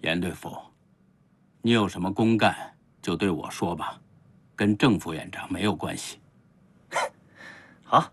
严对付，你有什么公干就对我说吧，跟郑副院长没有关系。 好，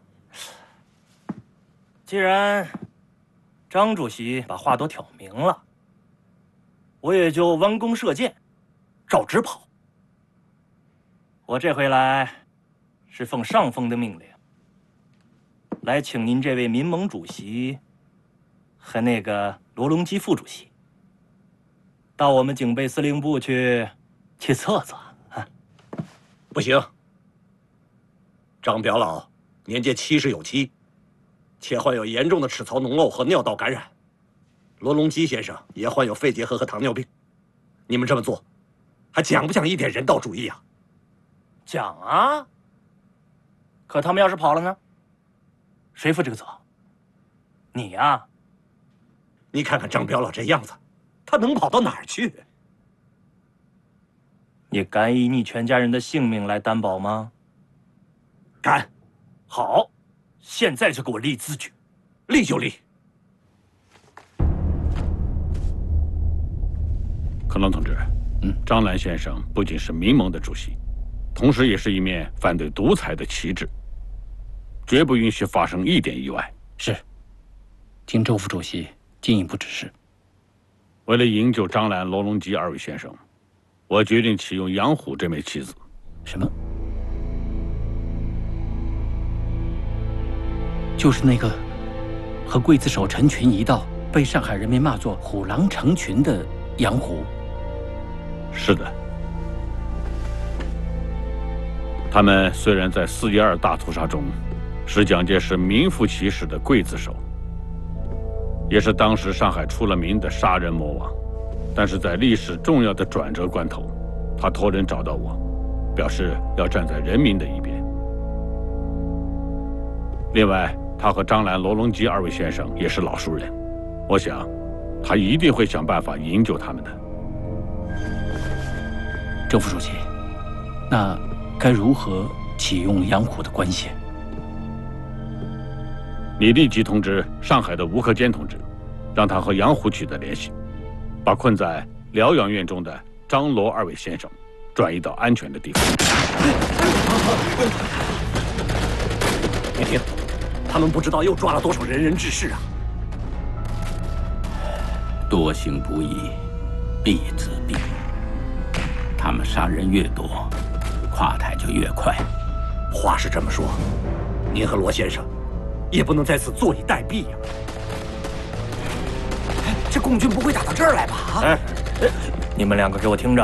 既然张主席把话都挑明了，我也就弯弓射箭，照直跑。我这回来是奉上峰的命令，来请您这位民盟主席和那个罗隆基副主席到我们警备司令部去测测啊。 不行，张表老年届70有7，且患有严重的齿槽脓漏和尿道感染。罗隆基先生也患有肺结核和糖尿病。你们这么做，还讲不讲一点人道主义啊？ 讲啊。可他们要是跑了呢？谁负这个责？你呀。 你看看张表老这样子，他能跑到哪儿去？ 你敢以你全家人的性命来担保吗？ 敢。 好，现在就给我立字据。 立就立。 克隆同志，张澜先生不仅是民盟的主席，同时也是一面反对独裁的旗帜，绝不允许发生一点意外。 是，经周副主席进一步指示。 为了营救张澜、罗隆基2位先生，我决定启用杨虎这枚棋子。 什么？就是那个和刽子手陈群一道被上海人民骂作虎狼成群的杨虎？ 是的。他们虽然在4·12大屠杀中是蒋介石名副其实的刽子手，也是当时上海出了名的杀人魔王，但是在历史重要的转折关头，他托人找到我，表示要站在人民的一边。另外，他和张澜、罗隆基2位先生也是老熟人，我想他一定会想办法营救他们的。 周副主席，那该如何启用杨虎的关系？ 你立即通知上海的吴克坚同志，让他和杨虎取得联系，把困在疗养院中的张罗2位先生转移到安全的地方。 你听，他们不知道又抓了多少仁人志士啊！ 多行不义必自毙，他们杀人越多，垮台就越快。 话是这么说，您和罗先生也不能在此坐以待毙呀。 这共军不会打到这儿来吧？ 哎，你们2个给我听着，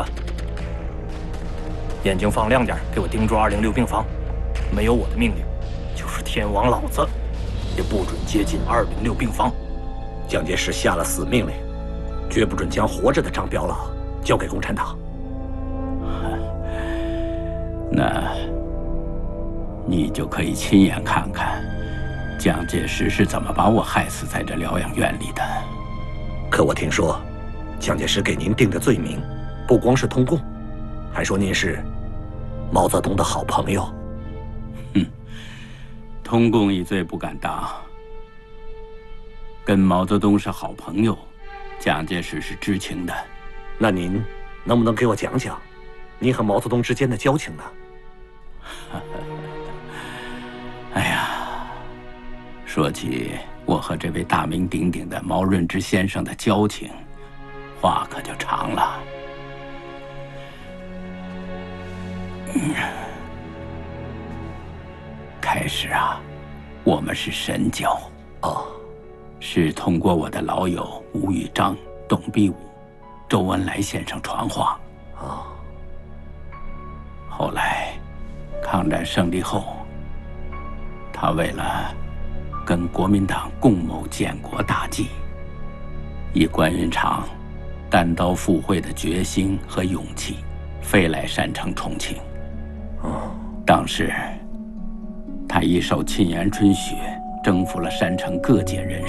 眼睛放亮点，给我盯住206病房。没有我的命令，就是天王老子也不准接近206病房。 蒋介石下了死命令，绝不准将活着的张表老交给共产党。 那你就可以亲眼看看蒋介石是怎么把我害死在这疗养院里的。 可我听说，蒋介石给您定的罪名，不光是通共，还说您是毛泽东的好朋友。 通共一罪不敢当，跟毛泽东是好朋友，蒋介石是知情的。 那您能不能给我讲讲您和毛泽东之间的交情呢？ 哎呀，说起我和这位大名鼎鼎的毛润之先生的交情，话可就长了。开始啊，我们是神交。 哦， 是通过我的老友吴玉章、董必武、周恩来先生传话。 哦。 后来，抗战胜利后，他为了跟国民党共谋建国大计，以关云长单刀赴会的决心和勇气，飞来山城重庆。当时，他一手沁园春雪，征服了山城各界人士。